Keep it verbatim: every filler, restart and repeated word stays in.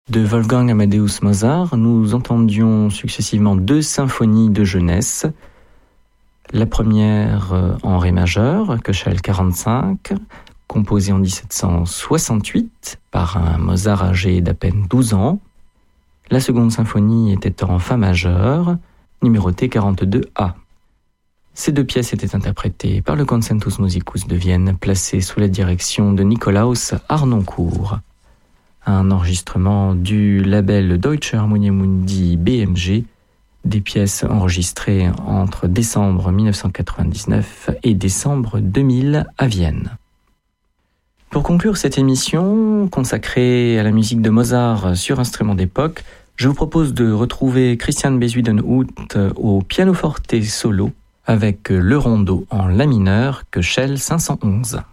De Wolfgang Amadeus Mozart, nous entendions successivement deux symphonies de jeunesse. La première en ré majeur, Köchel quarante-cinq, composée en dix-sept cent soixante-huit par un Mozart âgé d'à peine douze ans. La seconde symphonie était en fa majeur, numérotée quarante-deux A. Ces deux pièces étaient interprétées par le Concertus Musicus de Vienne, placé sous la direction de Nikolaus Harnoncourt. Un enregistrement du label Deutsche Harmonia Mundi B M G, des pièces enregistrées entre décembre dix-neuf cent quatre-vingt-dix-neuf et décembre deux mille à Vienne. Pour conclure cette émission consacrée à la musique de Mozart sur instruments d'époque, je vous propose de retrouver Christian Bezuidenhout au pianoforte solo avec le rondo en la mineur Köchel cinq cent onze.